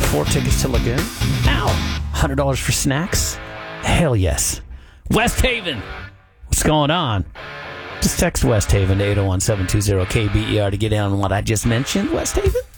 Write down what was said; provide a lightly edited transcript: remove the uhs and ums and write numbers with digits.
4 tickets to Lagoon. Ow! $100 for snacks. Hell yes. West Haven. What's going on? Just text West Haven to 801-720-KBER to get in on what I just mentioned. West Haven.